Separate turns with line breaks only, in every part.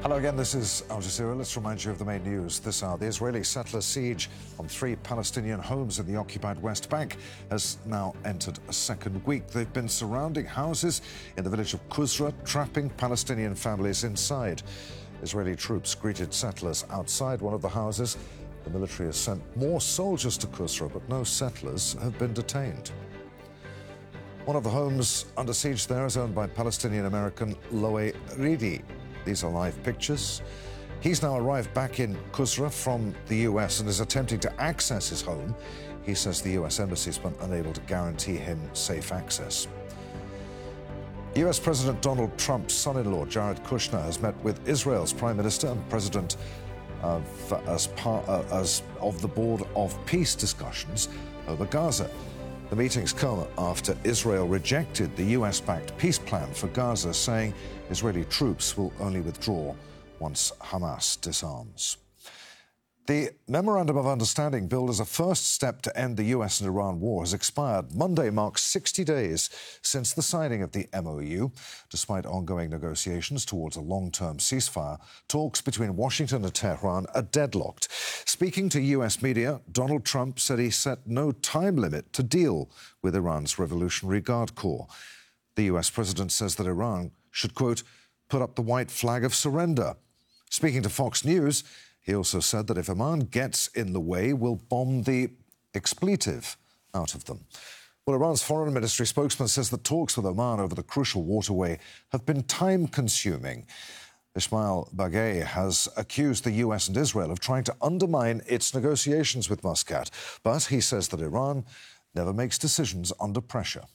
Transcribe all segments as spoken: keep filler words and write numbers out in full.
Hello again, this is Al Jazeera. Let's remind you of the main news this hour. The Israeli settler siege on three Palestinian homes in the occupied West Bank has now entered a second week. They've been surrounding houses in the village of Qusra, trapping Palestinian families inside. Israeli troops greeted settlers outside one of the houses. The military has sent more soldiers to Qusra, but no settlers have been detained. One of the homes under siege there is owned by Palestinian-American Loe Ridi. These are live pictures. He's now arrived back in Qusra from the U S and is attempting to access his home. He says the U S embassy's been unable to guarantee him safe access. U S President Donald Trump's son-in-law, Jared Kushner, has met with Israel's Prime Minister and President of, as part uh, as of the Board of Peace discussions over Gaza. The meetings come after Israel rejected the U S-backed peace plan for Gaza, saying Israeli troops will only withdraw once Hamas disarms. The Memorandum of Understanding, billed as a first step to end the U S and Iran war, has expired. Monday marks sixty days since the signing of the M O U. Despite ongoing negotiations towards a long-term ceasefire, talks between Washington and Tehran are deadlocked. Speaking to U S media, Donald Trump said he set no time limit to deal with Iran's Revolutionary Guard Corps. The U S president says that Iran should, quote, put up the white flag of surrender. Speaking to Fox News, he also said that if Oman gets in the way, we'll bomb the expletive out of them. Well, Iran's foreign ministry spokesman says that talks with Oman over the crucial waterway have been time-consuming. Ismail Baghei has accused the U S and Israel of trying to undermine its negotiations with Muscat, but he says that Iran never makes decisions under pressure.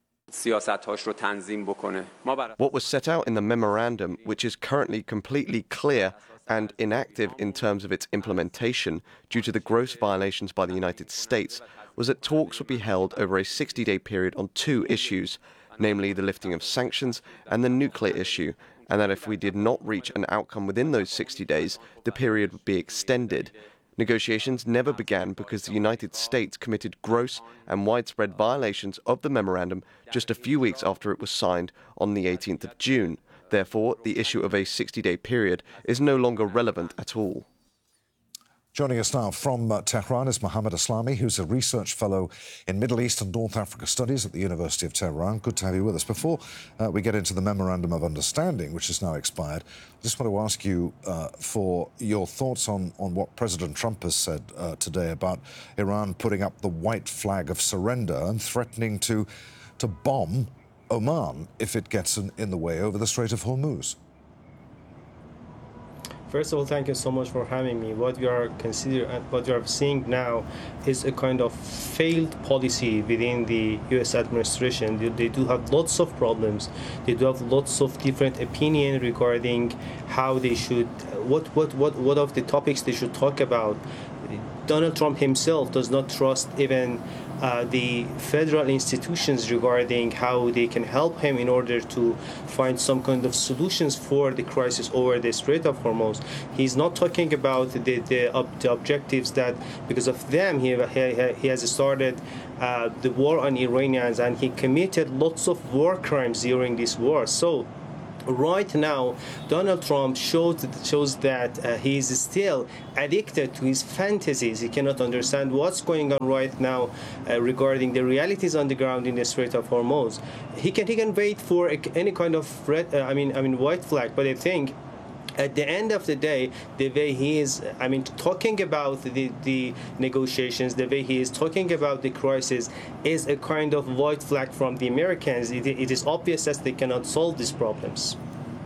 What was set out in the memorandum, which is currently completely clear and inactive in terms of its implementation due to the gross violations by the United States, was that talks would be held over a sixty-day period on two issues, namely the lifting of sanctions and the nuclear issue, and that if we did not reach an outcome within those sixty days, the period would be extended. Negotiations never began because the United States committed gross and widespread violations of the memorandum just a few weeks after it was signed on the eighteenth of June. Therefore, the issue of a sixty-day period is no longer relevant at all.
Joining us now from uh, Tehran is Mohammad Aslami, who's a research fellow in Middle East and North Africa Studies at the University of Tehran. Good to have you with us. Before uh, we get into the Memorandum of Understanding, which has now expired, I just want to ask you uh, for your thoughts on, on what President Trump has said uh, today about Iran putting up the white flag of surrender and threatening to, to bomb Oman if it gets in, in the way over the Strait of Hormuz.
First of all, thank you so much for having me. What we are considering, what we are seeing now is a kind of failed policy within the U S administration. They, they do have lots of problems. They do have lots of different opinions regarding how they should, what, what, what, what of the topics they should talk about. Donald Trump himself does not trust even uh, the federal institutions regarding how they can help him in order to find some kind of solutions for the crisis over the Strait of Hormuz. He's not talking about the, the, uh, the objectives that, because of them, he, he, he has started uh, the war on Iranians, and he committed lots of war crimes during this war. So right now, Donald Trump shows, shows that uh, he is still addicted to his fantasies. He cannot understand what's going on right now uh, regarding the realities on the ground in the Strait of Hormuz. He can he can wait for a, any kind of red, uh, I mean I mean white flag, but I think at the end of the day, the way he is, I mean, talking about the, the negotiations, the way he is talking about the crisis is a kind of white flag from the Americans. It, it is obvious that they cannot solve these problems.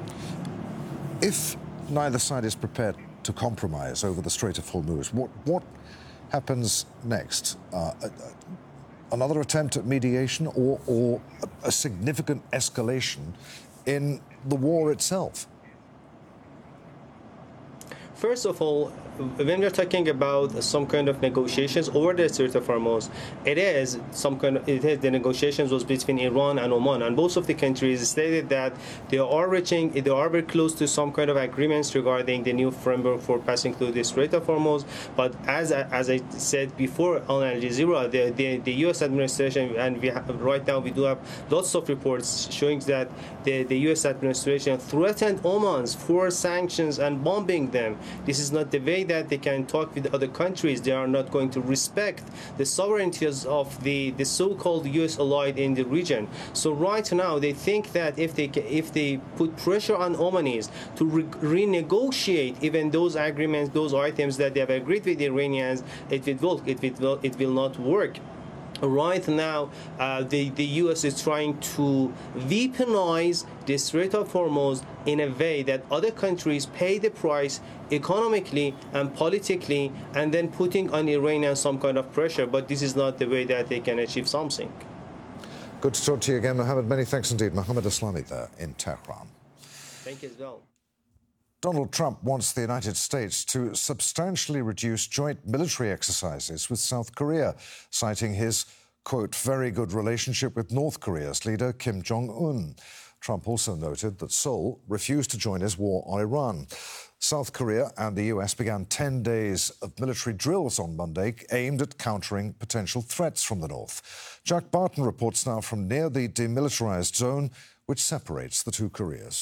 If neither side is prepared to compromise over the Strait of Hormuz, what, what happens next? Uh, another attempt at mediation or, or a significant escalation in the war itself?
First of all, when we're talking about some kind of negotiations over the Strait of Hormuz, it is some kind of, it is, the negotiations was between Iran and Oman, and both of the countries stated that they are reaching, they are very close to some kind of agreements regarding the new framework for passing through the Strait of Hormuz. But as as I said before on Al Jazeera, the, the, the U S administration, and we have, right now we do have lots of reports showing that the, the U S administration threatened Omans for sanctions and bombing them. This is not the way that they can talk with other countries. They are not going to respect the sovereignties of the, the so-called U S allied in the region. So right now they think that if they if they put pressure on Omanis to re renegotiate even those agreements, those items that they have agreed with the Iranians, it will it will it will not work. Right now, uh, the, the U S is trying to weaponize the Strait of Hormuz in a way that other countries pay the price economically and politically, and then putting on Iran some kind of pressure. But this is not the way that they can achieve something.
Good to talk to you again, Mohammed. Many thanks indeed. Mohammed Aslani there in Tehran.
Thank you as well.
Donald Trump wants the United States to substantially reduce joint military exercises with South Korea, citing his, quote, very good relationship with North Korea's leader Kim Jong-un. Trump also noted that Seoul refused to join his war on Iran. South Korea and the U S began ten days of military drills on Monday aimed at countering potential threats from the north. Jack Barton reports now from near the demilitarized zone which separates the two Koreas.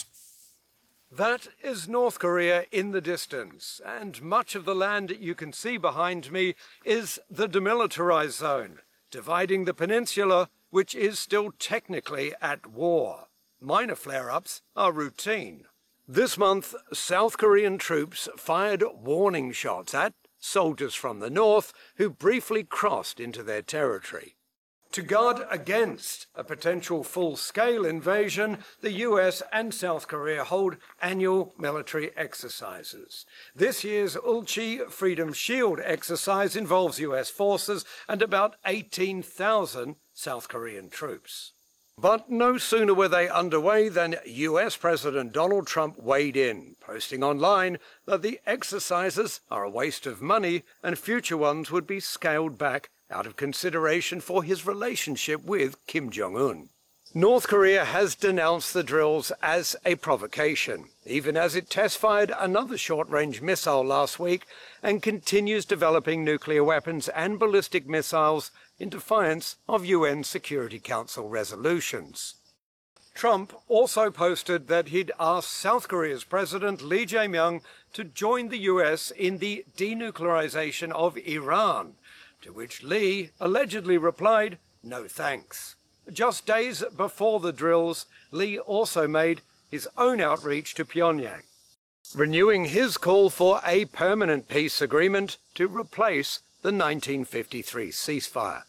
That is North Korea in the distance, and much of the land you can see behind me is the demilitarized zone, dividing the peninsula, which is still technically at war. Minor flare-ups are routine. This month, South Korean troops fired warning shots at soldiers from the north who briefly crossed into their territory. To guard against a potential full-scale invasion, the U S and South Korea hold annual military exercises. This year's Ulchi Freedom Shield exercise involves U S forces and about eighteen thousand South Korean troops. But no sooner were they underway than U S President Donald Trump weighed in, posting online that the exercises are a waste of money and future ones would be scaled back out of consideration for his relationship with Kim Jong-un. North Korea has denounced the drills as a provocation, even as it test-fired another short-range missile last week and continues developing nuclear weapons and ballistic missiles in defiance of U N Security Council resolutions. Trump also posted that he'd asked South Korea's President Lee Jae-myung to join the U S in the denuclearization of Iran, to which Lee allegedly replied, "No thanks." Just days before the drills, Lee also made his own outreach to Pyongyang, renewing his call for a permanent peace agreement to replace the nineteen fifty-three ceasefire.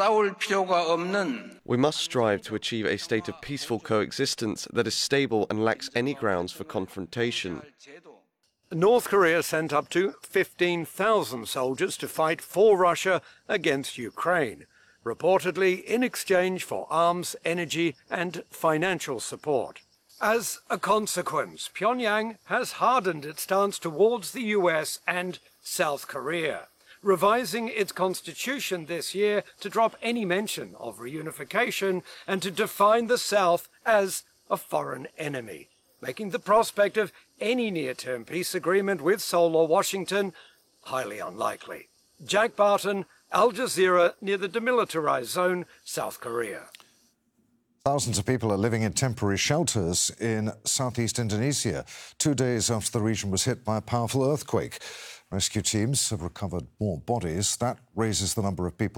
We must strive to achieve a state of peaceful coexistence that is stable and lacks any grounds for confrontation.
North Korea sent up to fifteen thousand soldiers to fight for Russia against Ukraine, reportedly in exchange for arms, energy, and financial support. As a consequence, Pyongyang has hardened its stance towards the U S and South Korea, revising its constitution this year to drop any mention of reunification and to define the South as a foreign enemy, making the prospect of any near-term peace agreement with Seoul or Washington highly unlikely. Jack Barton, Al Jazeera, near the demilitarized zone, South Korea.
Thousands of people are living in temporary shelters in southeast Indonesia, two days after the region was hit by a powerful earthquake. Rescue teams have recovered more bodies. That raises the number of people